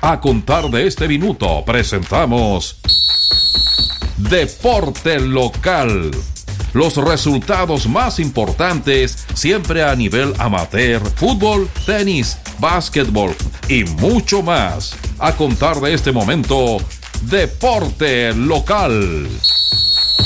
A contar de este minuto presentamos Deporte Local. Los resultados más importantes siempre a nivel amateur, fútbol, tenis, básquetbol y mucho más. A contar de este momento, Deporte Local.